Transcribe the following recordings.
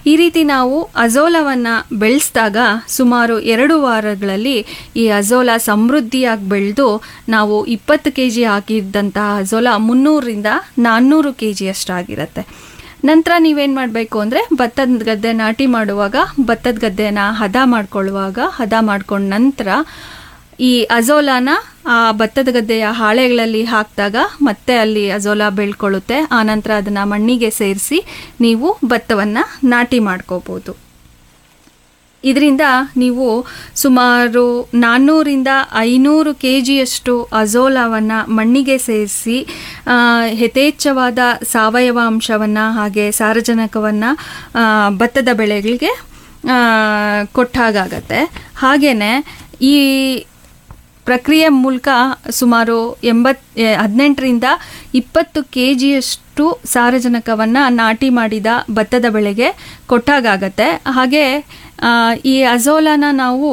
ಈ ರೀತಿ ನಾವು ಅಜೋಲವನ್ನು ಬೆಳೆಸಿದಾಗ ಸುಮಾರು 2 ವಾರಗಳಲ್ಲಿ ಈ ಅಜೋಲ ಸಮೃದ್ಧಿಯಾಗಿ ಬೆಳೆದು ನಾವು 20 kg ಹಾಕಿದ್ದಂತಹ ಅಜೋಲ 300ರಿಂದ 400 kg ಅಷ್ಟಾಗಿರುತ್ತೆ. ನಂತರ ನೀವೇನು ಮಾಡಬೇಕು ಅಂದರೆ ಭತ್ತದ ಗದ್ದೆ ನಾಟಿ ಮಾಡುವಾಗ ಭತ್ತದ ಗದ್ದೆನ ಹದ ಮಾಡ್ಕೊಂಡ ನಂತರ ಈ ಅಜೋಲಾನ ಆ ಭತ್ತದ ಗದ್ದೆಯ ಹಾಳೆಗಳಲ್ಲಿ ಹಾಕಿದಾಗ ಮತ್ತೆ ಅಲ್ಲಿ ಅಜೋಲಾ ಬೆಳ್ಕೊಳ್ಳುತ್ತೆ. ಆನಂತರ ಅದನ್ನು ಮಣ್ಣಿಗೆ ಸೇರಿಸಿ ನೀವು ಭತ್ತವನ್ನು ನಾಟಿ ಮಾಡ್ಕೋಬೋದು. ಇದರಿಂದ ನೀವು ಸುಮಾರು 400ರಿಂದ 500 kgಯಷ್ಟು ಅಜೋಲಾವನ್ನು ಮಣ್ಣಿಗೆ ಸೇರಿಸಿ ಯಥೇಚ್ಛವಾದ ಸಾವಯವ ಅಂಶವನ್ನು ಹಾಗೆ ಸಾರಜನಕವನ್ನು ಭತ್ತದ ಬೆಳೆಗಳಿಗೆ ಕೊಟ್ಟಾಗತ್ತೆ. ಹಾಗೆಯೇ ಈ ಪ್ರಕ್ರಿಯೆ ಮೂಲಕ ಸುಮಾರು 18ರಿಂದ 20 kgಯಷ್ಟು ಸಾರಜನಕವನ್ನು ನಾಟಿ ಮಾಡಿದ ಭತ್ತದ ಬೆಳೆಗೆ ಕೊಟ್ಟಾಗತ್ತೆ. ಹಾಗೆ ಈ ಅಜೋಲಾನ ನಾವು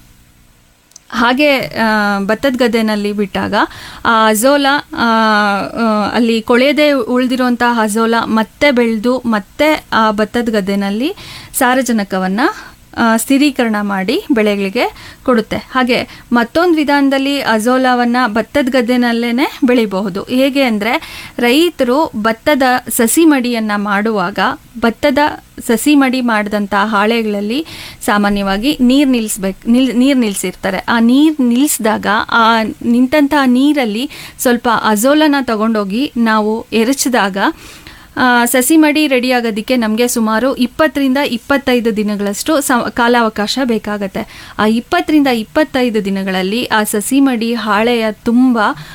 ಹಾಗೆ ಭತ್ತದ ಗದ್ದೆನಲ್ಲಿ ಬಿಟ್ಟಾಗ ಆ ಅಜೋಲಾ ಅಲ್ಲಿ ಕೊಳೆಯದೆ ಉಳಿದಿರುವಂತಹ ಅಜೋಲಾ ಮತ್ತೆ ಬೆಳೆದು ಮತ್ತೆ ಆ ಭತ್ತದ ಗದ್ದೆನಲ್ಲಿ ಸಾರಜನಕವನ್ನು ಸ್ಥಿರೀಕರಣ ಮಾಡಿ ಬೆಳೆಗಳಿಗೆ ಕೊಡುತ್ತೆ. ಹಾಗೆ ಮತ್ತೊಂದು ವಿಧಾನದಲ್ಲಿ ಅಜೋಲಾವನ್ನು ಭತ್ತದ ಗದ್ದೆನಲ್ಲೇ ಬೆಳಿಬಹುದು. ಹೇಗೆ ಅಂದರೆ ರೈತರು ಭತ್ತದ ಸಸಿ ಮಡಿಯನ್ನು ಮಾಡುವಾಗ ಭತ್ತದ ಸಸಿ ಮಡಿ ಮಾಡಿದಂಥ ಹಾಳೆಗಳಲ್ಲಿ ಸಾಮಾನ್ಯವಾಗಿ ನೀರು ನಿಲ್ಲಿಸಿರ್ತಾರೆ. ಆ ನೀರು ನಿಲ್ಲಿಸಿದಾಗ ಆ ನಿಂತಹ ನೀರಲ್ಲಿ ಸ್ವಲ್ಪ ಅಜೋಲನ ತಗೊಂಡೋಗಿ ನಾವು ಎರಚಿದಾಗ ಸಸಿ ಮಡಿ ರೆಡಿಯಾಗೋದಕ್ಕೆ ನಮಗೆ ಸುಮಾರು 20ರಿಂದ 25 ದಿನಗಳಷ್ಟು ಕಾಲಾವಕಾಶ ಬೇಕಾಗತ್ತೆ. ಆ 20ರಿಂದ 25 ದಿನಗಳಲ್ಲಿ ಆ ಸಸಿ ಮಡಿ ಹಾಳೆಯ ತುಂಬ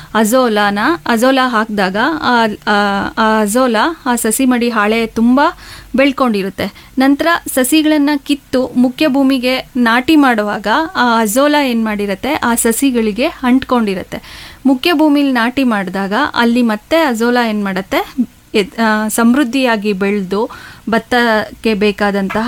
ಅಜೋಲಾ ಹಾಕಿದಾಗ ಆ ಅಜೋಲಾ ಆ ಸಸಿ ಮಡಿ ಹಾಳೆ ತುಂಬ ಬೆಳ್ಕೊಂಡಿರುತ್ತೆ. ನಂತರ ಸಸಿಗಳನ್ನು ಕಿತ್ತು ಮುಖ್ಯ ಭೂಮಿಗೆ ನಾಟಿ ಮಾಡುವಾಗ ಆ ಅಜೋಲಾ ಏನು ಮಾಡಿರುತ್ತೆ ಆ ಸಸಿಗಳಿಗೆ ಅಂಟ್ಕೊಂಡಿರುತ್ತೆ. ಮುಖ್ಯ ಭೂಮಿಲಿ ನಾಟಿ ಮಾಡಿದಾಗ ಅಲ್ಲಿ ಮತ್ತೆ ಅಜೋಲಾ ಏನು ಮಾಡುತ್ತೆ ಸಮೃದ್ಧಿಯಾಗಿ ಬೆಳೆದು ಭತ್ತಕ್ಕೆ ಬೇಕಾದಂತಹ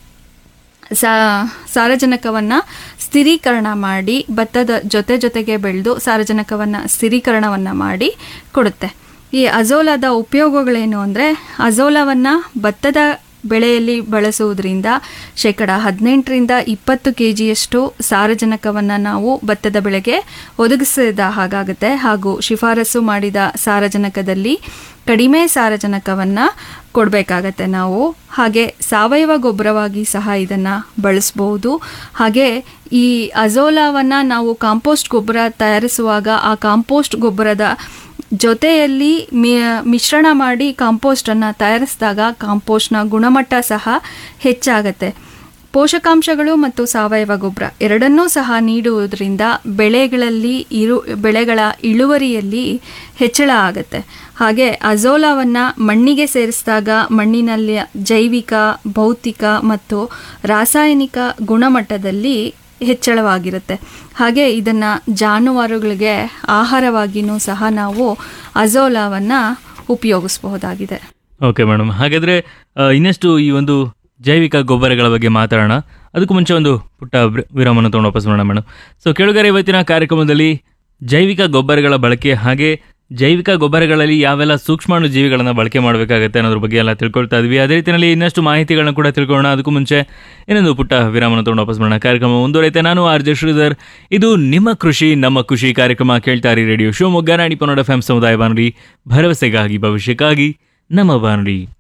ಸಾರಜನಕವನ್ನು ಸ್ಥಿರೀಕರಣ ಮಾಡಿ ಭತ್ತದ ಜೊತೆಗೆ ಬೆಳೆದು ಸಾರಜನಕವನ್ನು ಸ್ಥಿರೀಕರಣವನ್ನು ಮಾಡಿ ಕೊಡುತ್ತೆ. ಈ ಅಜೋಲಾದ ಉಪಯೋಗಗಳೇನು ಅಂದರೆ ಅಜೋಲಾವನ್ನು ಭತ್ತದ ಬೆಳೆಯಲ್ಲಿ ಬಳಸುವುದರಿಂದ 18ರಿಂದ 20 kgಯಷ್ಟು ಸಾರಜನಕವನ್ನು ನಾವು ಭತ್ತದ ಬೆಳೆಗೆ ಒದಗಿಸಿದ ಹಾಗಾಗುತ್ತೆ. ಹಾಗೂ ಶಿಫಾರಸು ಮಾಡಿದ ಸಾರಜನಕದಲ್ಲಿ ಕಡಿಮೆ ಸಾರಜನಕವನ್ನು ಕೊಡಬೇಕಾಗತ್ತೆ ನಾವು. ಹಾಗೆ ಸಾವಯವ ಗೊಬ್ಬರವಾಗಿ ಸಹ ಇದನ್ನು ಬಳಸ್ಬೋದು. ಹಾಗೆ ಈ ಅಜೋಲಾವನ್ನು ನಾವು ಕಾಂಪೋಸ್ಟ್ ಗೊಬ್ಬರ ತಯಾರಿಸುವಾಗ ಆ ಕಾಂಪೋಸ್ಟ್ ಗೊಬ್ಬರದ ಜೊತೆಯಲ್ಲಿ ಮಿಶ್ರಣ ಮಾಡಿ ಕಾಂಪೋಸ್ಟನ್ನು ತಯಾರಿಸಿದಾಗ ಕಾಂಪೋಸ್ಟ್ನ ಗುಣಮಟ್ಟ ಸಹ ಹೆಚ್ಚಾಗತ್ತೆ. ಪೋಷಕಾಂಶಗಳು ಮತ್ತು ಸಾವಯವ ಗೊಬ್ಬರ ಎರಡನ್ನೂ ಸಹ ನೀಡುವುದರಿಂದ ಬೆಳೆಗಳ ಇಳುವರಿಯಲ್ಲಿ ಹೆಚ್ಚಳ ಆಗುತ್ತೆ. ಹಾಗೆ ಅಜೋಲಾವನ್ನು ಮಣ್ಣಿಗೆ ಸೇರಿಸಿದಾಗ ಮಣ್ಣಿನಲ್ಲಿ ಜೈವಿಕ, ಭೌತಿಕ ಮತ್ತು ರಾಸಾಯನಿಕ ಗುಣಮಟ್ಟದಲ್ಲಿ ಹೆಚ್ಚಳವಾಗಿರುತ್ತೆ. ಹಾಗೆ ಇದನ್ನು ಜಾನುವಾರುಗಳಿಗೆ ಆಹಾರವಾಗಿಯೂ ಸಹ ನಾವು ಅಜೋಲಾವನ್ನು ಉಪಯೋಗಿಸಬಹುದಾಗಿದೆ. ಓಕೆ ಮೇಡಮ್, ಹಾಗಾದರೆ ಇನ್ನಷ್ಟು ಈ ಒಂದು ಜೈವಿಕ ಗೊಬ್ಬರಗಳ ಬಗ್ಗೆ ಮಾತಾಡೋಣ. ಅದಕ್ಕೂ ಮುಂಚೆ ಒಂದು ಪುಟ್ಟ ವಿರಾಮವನ್ನು ತೊಗೊಂಡು ವಾಪಸ್ ಮಾಡೋಣ ಮೇಡಮ್. ಸೊ ಕೇಳುಗರೆ, ಇವತ್ತಿನ ಕಾರ್ಯಕ್ರಮದಲ್ಲಿ ಜೈವಿಕ ಗೊಬ್ಬರಗಳ ಬಳಕೆ ಹಾಗೆ ಜೈವಿಕ ಗೊಬ್ಬರಗಳಲ್ಲಿ ಯಾವೆಲ್ಲ ಸೂಕ್ಷ್ಮಾಣು ಜೀವಿಗಳನ್ನು ಬಳಕೆ ಮಾಡಬೇಕಾಗುತ್ತೆ ಅನ್ನೋದ್ರ ಬಗ್ಗೆ ಎಲ್ಲ ತಿಳ್ಕೊಳ್ತಾ ಇದ್ವಿ. ಅದೇ ರೀತಿಯಲ್ಲಿ ಇನ್ನಷ್ಟು ಮಾಹಿತಿಗಳನ್ನ ಕೂಡ ತಿಳ್ಕೊಳ್ಳೋಣ. ಅದಕ್ಕೂ ಮುಂಚೆ ಇನ್ನೊಂದು ಪುಟ್ಟ ವಿರಾಮನ ತೊಗೊಂಡು ವಾಪಸ್ ಮಾಡೋಣ. ಕಾರ್ಯಕ್ರಮ ಮುಂದುವರೆಯುತ್ತೆ. ನಾನು ಆರ್ ಜೆ ಶ್ರೀಧರ್. ಇದು ನಿಮ್ಮ ಕೃಷಿ ನಮ್ಮ ಖುಷಿ ಕಾರ್ಯಕ್ರಮ. ಕೇಳ್ತಾರಿ ರೇಡಿಯೋ ಶಿವಮೊಗ್ಗ 90.5 FM ಸಮುದಾಯ ಬಾನುಲಿ, ಭರವಸೆಗಾಗಿ ಭವಿಷ್ಯಕ್ಕಾಗಿ ನಮ್ಮ ಬಾನುಲಿ.